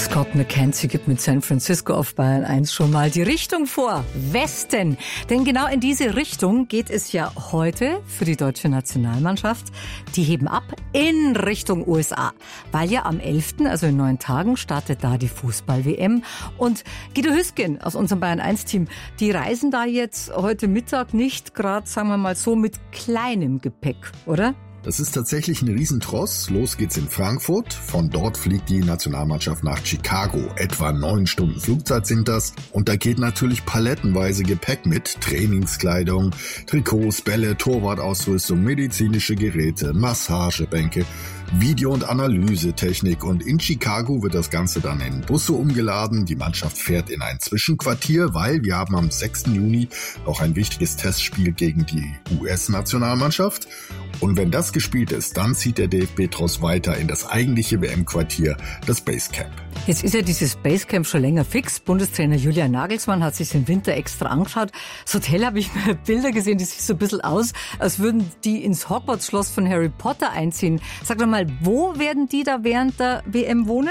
Scott McKenzie gibt mit San Francisco auf Bayern 1 schon mal die Richtung vor. Westen. Denn genau in diese Richtung geht es ja heute für die deutsche Nationalmannschaft. Die heben ab in Richtung USA. Weil ja am 11., also in 9 Tagen, startet da die Fußball-WM. Und Guido Hüsgen aus unserem Bayern 1-Team, die reisen da jetzt heute Mittag nicht gerade, sagen wir mal so, mit kleinem Gepäck, oder? Das ist tatsächlich ein Riesentross. Los geht's in Frankfurt. Von dort fliegt die Nationalmannschaft nach Chicago. Etwa 9 Stunden Flugzeit sind das. Und da geht natürlich palettenweise Gepäck mit. Trainingskleidung, Trikots, Bälle, Torwartausrüstung, medizinische Geräte, Massagebänke, Video- und Analysetechnik. Und in Chicago wird das Ganze dann in Busse umgeladen. Die Mannschaft fährt in ein Zwischenquartier, weil wir haben am 6. Juni noch ein wichtiges Testspiel gegen die US-Nationalmannschaft. Und wenn das gespielt ist, dann zieht der DFB-Tross weiter in das eigentliche WM-Quartier, das Basecamp. Jetzt ist ja dieses Basecamp schon länger fix. Bundestrainer Julian Nagelsmann hat sich den Winter extra angeschaut. Das Hotel habe ich mir Bilder gesehen, die sieht so ein bisschen aus, als würden die ins Hogwarts-Schloss von Harry Potter einziehen. Sag doch mal, wo werden die da während der WM wohnen?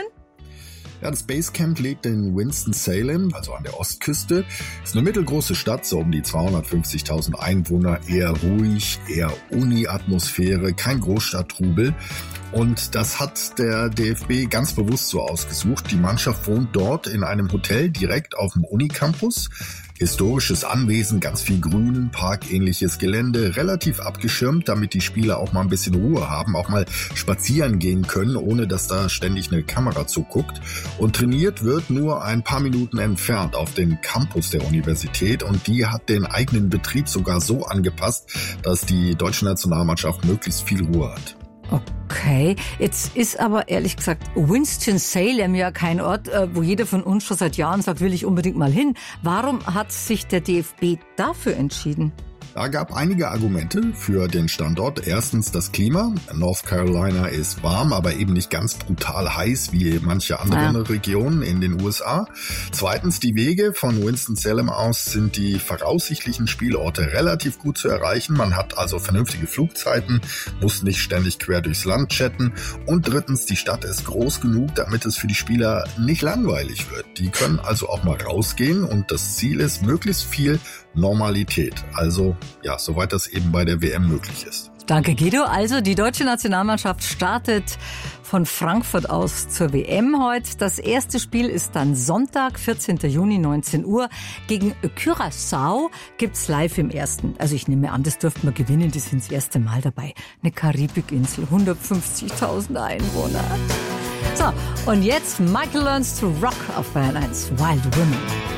Ja, das Basecamp liegt in Winston-Salem, also an der Ostküste. Ist eine mittelgroße Stadt, so um die 250.000 Einwohner, eher ruhig, eher Uni-Atmosphäre, kein Großstadttrubel. Und das hat der DFB ganz bewusst so ausgesucht. Die Mannschaft wohnt dort in einem Hotel direkt auf dem Unicampus. Historisches Anwesen, ganz viel Grün, parkähnliches Gelände, relativ abgeschirmt, damit die Spieler auch mal ein bisschen Ruhe haben, auch mal spazieren gehen können, ohne dass da ständig eine Kamera zuguckt. Und trainiert wird nur ein paar Minuten entfernt auf dem Campus der Universität, und die hat den eigenen Betrieb sogar so angepasst, dass die deutsche Nationalmannschaft möglichst viel Ruhe hat. Okay, jetzt ist aber ehrlich gesagt Winston-Salem ja kein Ort, wo jeder von uns schon seit Jahren sagt, will ich unbedingt mal hin. Warum hat sich der DFB dafür entschieden? Da gab einige Argumente für den Standort. Erstens das Klima. North Carolina ist warm, aber eben nicht ganz brutal heiß wie manche andere Regionen in den USA. Zweitens die Wege. Von Winston-Salem aus sind die voraussichtlichen Spielorte relativ gut zu erreichen. Man hat also vernünftige Flugzeiten, muss nicht ständig quer durchs Land chatten. Und drittens, die Stadt ist groß genug, damit es für die Spieler nicht langweilig wird. Die können also auch mal rausgehen, und das Ziel ist möglichst viel Normalität. Also ja, soweit das eben bei der WM möglich ist. Danke, Guido. Also die deutsche Nationalmannschaft startet von Frankfurt aus zur WM heute. Das erste Spiel ist dann Sonntag, 14. Juni, 19 Uhr. Gegen Curaçao gibt's live im Ersten. Also ich nehme an, das dürften wir gewinnen. Die sind das erste Mal dabei. Eine Karibikinsel, 150.000 Einwohner. So, und jetzt Michael Learns to Rock auf Bayern 1. Wild Women.